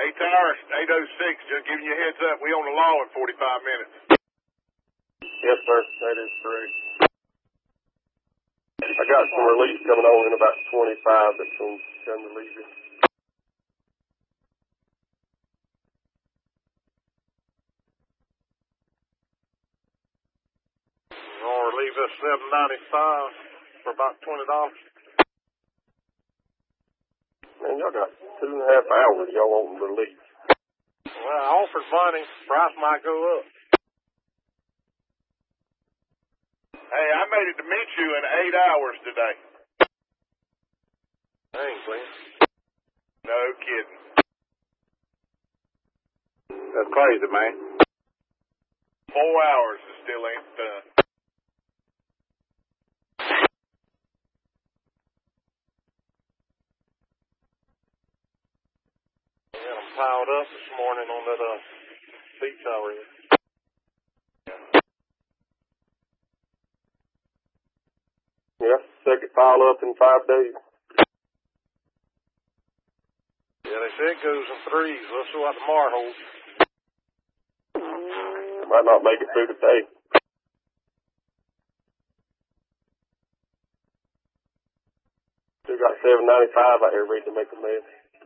Hey, Tyrus, 806, just giving you a heads up. We on the law in 45 minutes. Yes, sir. That is correct. I got some relief coming on in about 25 that's going to come relieve you. Gonna relieve us $7.95 for about $20. Man, y'all got 2.5 hours y'all want relief. Well, I offered money. Price might go up. Hey, I made it to meet you in 8 hours today. Dang, Glenn. No kidding. That's crazy, man. 4 hours and still ain't done. I got them piled up this morning on that beach already. Yeah, second pile up in 5 days. Yeah, they say it goes in threes. Let's see what tomorrow holds. Might not make it through today. Still got $7.95 out here ready to make a mess.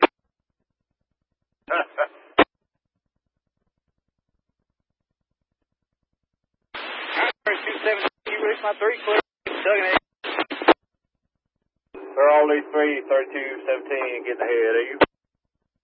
You reached my 3 clip. They're all these 3, 32, 17, getting ahead of you.